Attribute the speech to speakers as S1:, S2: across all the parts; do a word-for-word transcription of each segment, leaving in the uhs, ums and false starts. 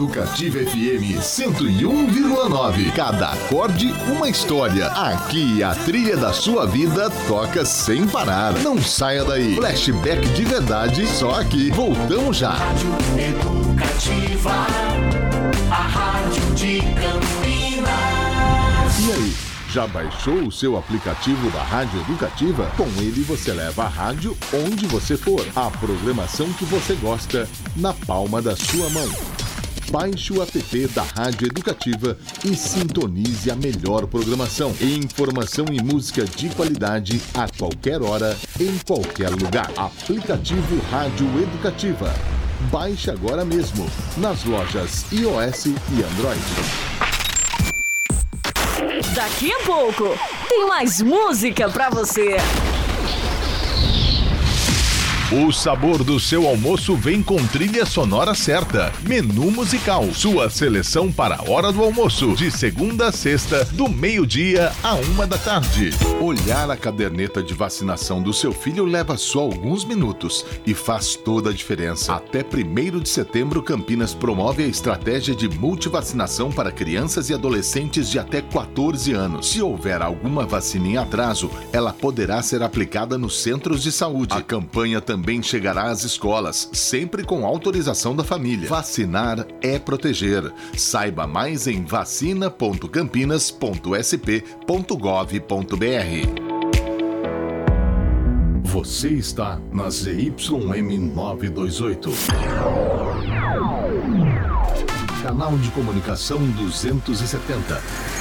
S1: Educativa F M cento e um vírgula nove. Cada acorde, uma história. Aqui a trilha da sua vida toca sem parar. Não saia daí. Flashback de verdade, só aqui. Voltamos já.
S2: Rádio Educativa, a rádio de Campinas.
S1: E aí? Já baixou o seu aplicativo da Rádio Educativa? Com ele você leva a rádio onde você for. A programação que você gosta na palma da sua mão. Baixe o app da Rádio Educativa e sintonize a melhor programação. Informação e música de qualidade a qualquer hora, em qualquer lugar. Aplicativo Rádio Educativa. Baixe agora mesmo nas lojas iOS e Android.
S3: Daqui a pouco tem mais música pra você.
S4: O sabor do seu almoço vem com trilha sonora certa. Menu musical, sua seleção para a hora do almoço, de segunda a sexta, do meio-dia a uma da tarde. Olhar a caderneta de vacinação do seu filho leva só alguns minutos e faz toda a diferença. Até primeiro de setembro, Campinas promove a estratégia de multivacinação para crianças e adolescentes de até quatorze anos. Se houver alguma vacina em atraso, ela poderá ser aplicada nos centros de saúde. A campanha também Também chegará às escolas, sempre com autorização da família. Vacinar é proteger. Saiba mais em vacina ponto campinas ponto s p ponto gov ponto b r. Você está na Z Y M novecentos e vinte e oito. Canal de comunicação duzentos e setenta.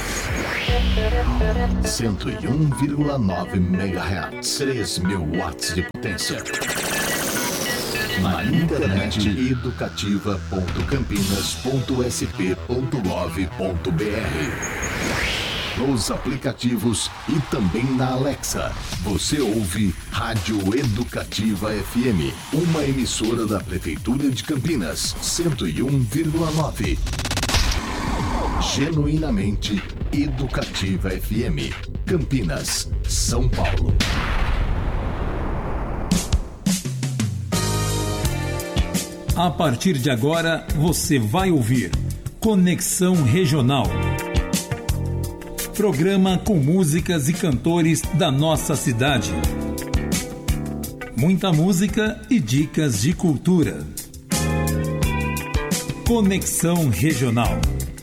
S4: cento e um vírgula nove megahertz. três mil watts de potência. Na internet educativa ponto campinas ponto s p ponto gov ponto b r. Nos aplicativos e também na Alexa. Você ouve Rádio Educativa F M, uma emissora da Prefeitura de Campinas, cento e um vírgula nove. Genuinamente Educativa F M, Campinas, São Paulo.
S5: A partir de agora, você vai ouvir Conexão Regional. Programa com músicas e cantores da nossa cidade. Muita música e dicas de cultura. Conexão Regional.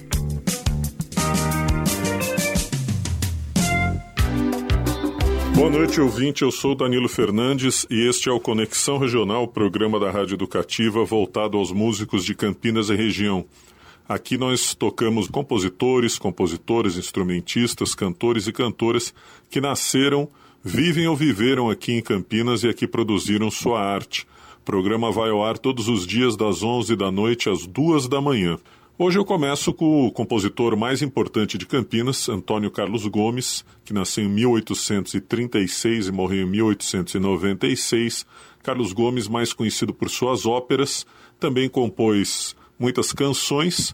S6: Boa noite, ouvinte. Eu sou Danilo Fernandes e este é o Conexão Regional, programa da Rádio Educativa voltado aos músicos de Campinas e região. Aqui nós tocamos compositores, compositoras, instrumentistas, cantores e cantoras que nasceram, vivem ou viveram aqui em Campinas e aqui produziram sua arte. O programa vai ao ar todos os dias das onze da noite às duas da manhã. Hoje eu começo com o compositor mais importante de Campinas, Antônio Carlos Gomes, que nasceu em mil oitocentos e trinta e seis e morreu em mil oitocentos e noventa e seis. Carlos Gomes, mais conhecido por suas óperas, também compôs muitas canções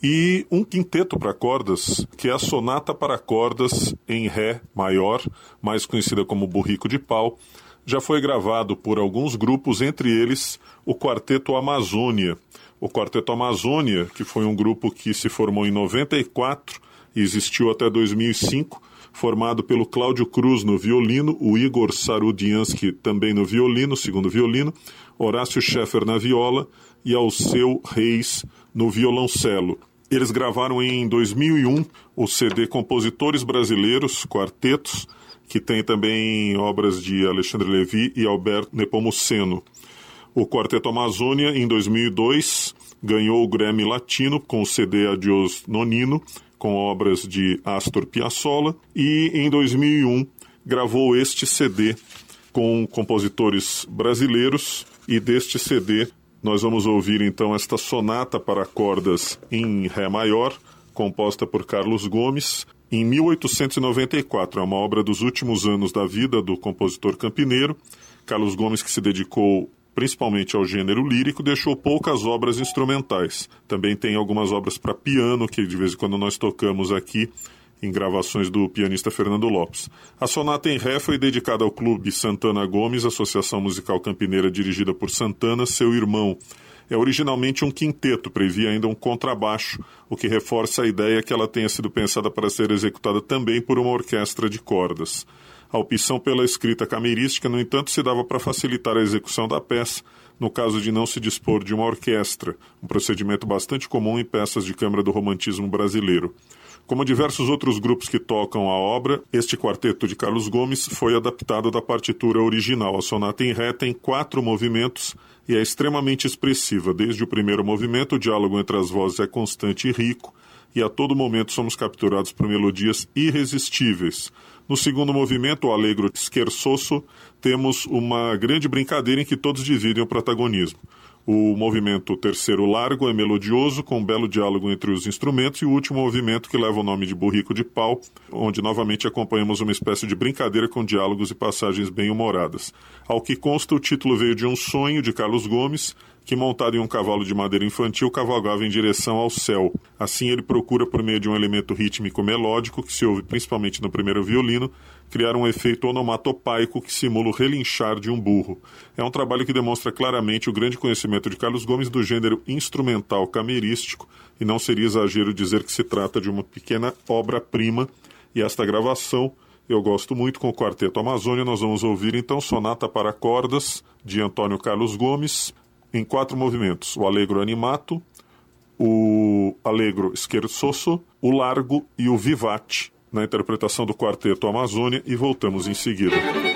S6: e um quinteto para cordas, que é a Sonata para Cordas em Ré maior, mais conhecida como Burrico de Pau. Já foi gravado por alguns grupos, entre eles o Quarteto Amazônia. O Quarteto Amazônia, que foi um grupo que se formou em noventa e quatro e existiu até dois mil e cinco, formado pelo Cláudio Cruz no violino, o Igor Sarudiansky também no violino, segundo violino, Horácio Scheffer na viola e Alceu Reis no violoncelo. Eles gravaram em dois mil e um o C D Compositores Brasileiros, Quartetos, que tem também obras de Alexandre Levi e Alberto Nepomuceno. O Quarteto Amazônia, em dois mil e dois, ganhou o Grammy Latino com o C D Adiós Nonino, com obras de Astor Piazzolla, e em dois mil e um gravou este C D com compositores brasileiros, e deste C D nós vamos ouvir então esta sonata para cordas em Ré maior, composta por Carlos Gomes, em mil oitocentos e noventa e quatro. É uma obra dos últimos anos da vida do compositor campineiro. Carlos Gomes, que se dedicou principalmente ao gênero lírico, deixou poucas obras instrumentais. Também tem algumas obras para piano, que de vez em quando nós tocamos aqui, em gravações do pianista Fernando Lopes. A sonata em Ré foi dedicada ao Clube Santana Gomes, associação musical campineira dirigida por Santana, seu irmão. É originalmente um quinteto, previa ainda um contrabaixo, o que reforça a ideia que ela tenha sido pensada para ser executada também por uma orquestra de cordas. A opção pela escrita camerística, no entanto, se dava para facilitar a execução da peça, no caso de não se dispor de uma orquestra, um procedimento bastante comum em peças de câmara do romantismo brasileiro. Como diversos outros grupos que tocam a obra, este quarteto de Carlos Gomes foi adaptado da partitura original. A sonata em ré tem quatro movimentos e é extremamente expressiva. Desde o primeiro movimento, o diálogo entre as vozes é constante e rico, e a todo momento somos capturados por melodias irresistíveis. No segundo movimento, o Allegro Scherzoso, temos uma grande brincadeira em que todos dividem o protagonismo. O movimento terceiro largo é melodioso, com um belo diálogo entre os instrumentos, e o último movimento, que leva o nome de Burrico de Pau, onde novamente acompanhamos uma espécie de brincadeira com diálogos e passagens bem-humoradas. Ao que consta, o título veio de um sonho de Carlos Gomes, que, montado em um cavalo de madeira infantil, cavalgava em direção ao céu. Assim, ele procura, por meio de um elemento rítmico melódico, que se ouve principalmente no primeiro violino, criar um efeito onomatopaico que simula o relinchar de um burro. É um trabalho que demonstra claramente o grande conhecimento de Carlos Gomes do gênero instrumental camerístico, e não seria exagero dizer que se trata de uma pequena obra-prima, e esta gravação eu gosto muito. Com o Quarteto Amazônia, nós vamos ouvir então Sonata para Cordas, de Antônio Carlos Gomes, em quatro movimentos: o Allegro Animato, o Allegro Scherzoso, o Largo e o Vivace, na interpretação do Quarteto Amazônia, e voltamos em seguida.